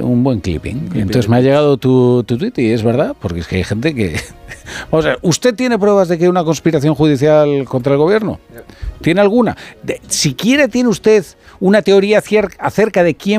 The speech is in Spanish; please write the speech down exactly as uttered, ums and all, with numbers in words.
un buen clipping. Entonces me ha llegado tu, tu tweet y es verdad, porque es que hay gente que... Vamos a ver, ¿usted tiene pruebas de que hay una conspiración judicial contra el gobierno? ¿Tiene alguna? De, si quiere, tiene usted una teoría acerca de quién